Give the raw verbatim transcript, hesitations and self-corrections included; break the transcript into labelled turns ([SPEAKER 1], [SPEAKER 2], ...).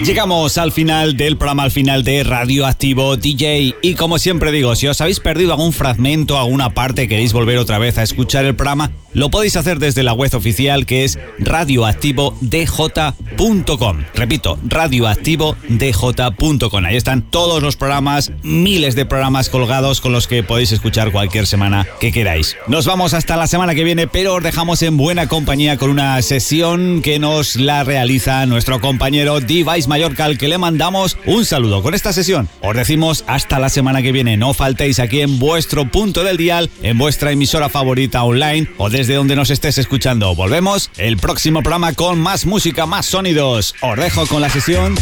[SPEAKER 1] Llegamos al final del programa, al final de Radioactivo D J. Y como siempre digo, si os habéis perdido algún fragmento, alguna parte, queréis volver otra vez a escuchar el programa, lo podéis hacer desde la web oficial, que es radioactivo d j punto com. Repito, radioactivo d j punto com. Ahí están todos los programas, miles de programas colgados con los que podéis escuchar cualquier semana que queráis. Nos vamos hasta la semana que viene, pero os dejamos en buena compañía con una sesión que nos la realiza nuestro compañero Device Mallorca, al que le mandamos un saludo. Con esta sesión os decimos hasta la semana que viene. No faltéis aquí en vuestro punto del dial, en vuestra emisora favorita online o desde donde nos estés escuchando. Volvemos el próximo programa con más música, más sonidos. Os dejo con la sesión